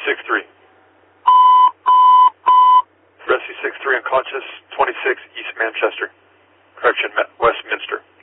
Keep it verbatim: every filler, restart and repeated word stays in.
six three. Rescue six three unconscious, twenty-six East Manchester. Correction, Westminster.